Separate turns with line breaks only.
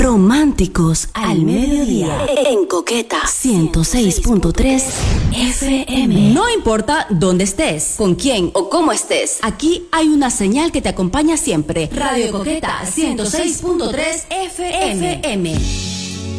Románticos al mediodía. En Coqueta 106.3 FM.
No importa dónde estés, con quién o cómo estés, aquí hay una señal que te acompaña siempre. Radio Coqueta 106.3 FM.